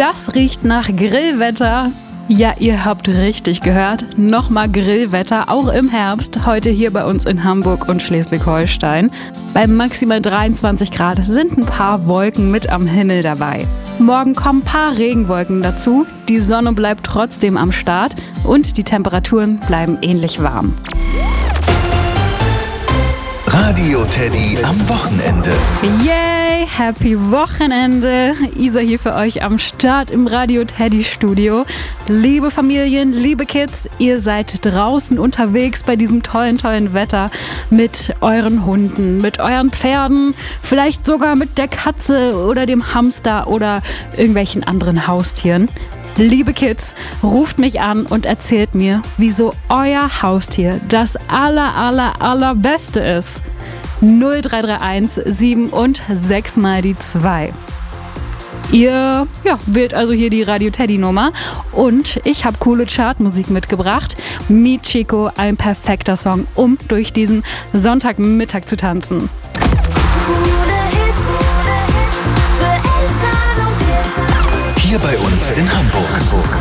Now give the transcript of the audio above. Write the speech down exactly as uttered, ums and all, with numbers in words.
Das riecht nach Grillwetter. Ja, ihr habt richtig gehört. Nochmal Grillwetter, auch im Herbst. Heute hier bei uns in Hamburg und Schleswig-Holstein. Bei maximal dreiundzwanzig Grad sind ein paar Wolken mit am Himmel dabei. Morgen kommen ein paar Regenwolken dazu. Die Sonne bleibt trotzdem am Start und die Temperaturen bleiben ähnlich warm. Radio Teddy am Wochenende. Yay, happy Wochenende. Isa hier für euch am Start im Radio Teddy Studio. Liebe Familien, liebe Kids, ihr seid draußen unterwegs bei diesem tollen, tollen Wetter mit euren Hunden, mit euren Pferden, vielleicht sogar mit der Katze oder dem Hamster oder irgendwelchen anderen Haustieren. Liebe Kids, ruft mich an und erzählt mir, wieso euer Haustier das aller, aller, allerbeste ist. null drei drei eins sieben und sechs mal die zwei. Ihr ja, wählt also hier die Radio Teddy Nummer und ich habe coole Chartmusik mitgebracht. Meet Chico, ein perfekter Song, um durch diesen Sonntagmittag zu tanzen. Hier bei uns in Hamburg.